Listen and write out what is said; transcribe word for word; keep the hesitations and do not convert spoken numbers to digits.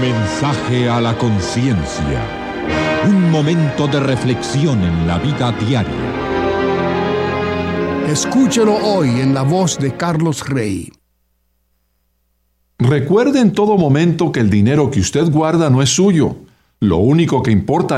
Mensaje a la conciencia. Un momento de reflexión en la vida diaria. Escúchelo hoy en la voz de Carlos Rey. Recuerde en todo momento que el dinero que usted guarda no es suyo. Lo único que importa